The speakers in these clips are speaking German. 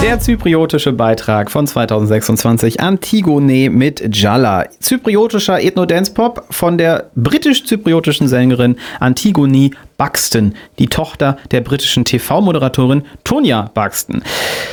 Der zypriotische Beitrag von 2026, Antigone mit Jalla. Zypriotischer Ethno-Dance-Pop von der britisch-zypriotischen Sängerin Antigone Buxton, die Tochter der britischen TV-Moderatorin Tonya Buxton.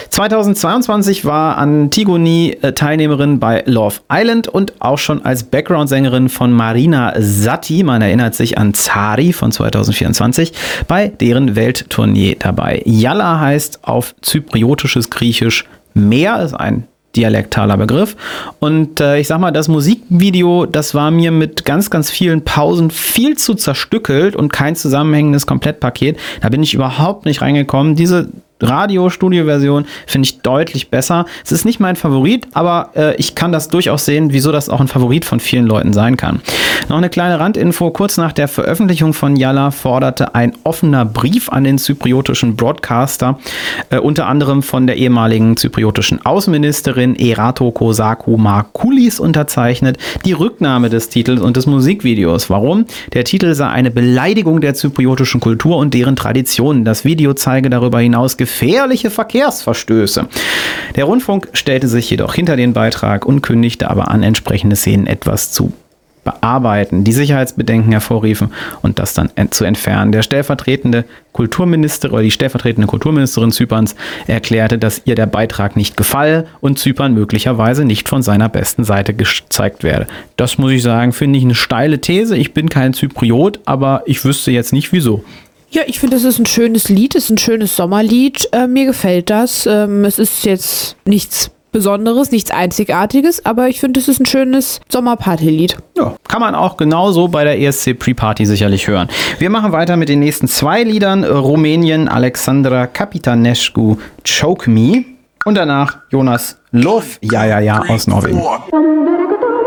2022 war Antigone Teilnehmerin bei Love Island und auch schon als Background-Sängerin von Marina Satti, man erinnert sich an Zari von 2024, bei deren Welttournee dabei. Jalla heißt auf zypriotisches Griechisch Meer, ist ein dialektaler Begriff. Und ich sag mal, das Musikvideo, das war mir mit ganz, ganz vielen Pausen viel zu zerstückelt und kein zusammenhängendes Komplettpaket. Da bin ich überhaupt nicht reingekommen. Diese Radio-Studio-Version finde ich deutlich besser. Es ist nicht mein Favorit, aber ich kann das durchaus sehen, wieso das auch ein Favorit von vielen Leuten sein kann. Noch eine kleine Randinfo. Kurz nach der Veröffentlichung von Jalla forderte ein offener Brief an den zypriotischen Broadcaster, unter anderem von der ehemaligen zypriotischen Außenministerin Erato Kosakou Markoulis unterzeichnet, die Rücknahme des Titels und des Musikvideos. Warum? Der Titel sei eine Beleidigung der zypriotischen Kultur und deren Traditionen. Das Video zeige darüber hinaus gefährliche Verkehrsverstöße. Der Rundfunk stellte sich jedoch hinter den Beitrag und kündigte aber an, entsprechende Szenen etwas zu bearbeiten, die Sicherheitsbedenken hervorriefen und das dann zu entfernen. Der stellvertretende Kulturminister oder die stellvertretende Kulturministerin Zyperns erklärte, dass ihr der Beitrag nicht gefalle und Zypern möglicherweise nicht von seiner besten Seite gezeigt werde. Das muss ich sagen, finde ich eine steile These. Ich bin kein Zypriot, aber ich wüsste jetzt nicht wieso. Ja, ich finde, es ist ein schönes Lied, es ist ein schönes Sommerlied. Mir gefällt das. Es ist jetzt nichts Besonderes, nichts Einzigartiges, aber ich finde, es ist ein schönes Sommerpartylied. Ja, kann man auch genauso bei der ESC Pre-Party sicherlich hören. Wir machen weiter mit den nächsten 2 Liedern. Rumänien, Alexandra Capitanescu, Choke Me. Und danach Jonas Love, ja, aus Norwegen.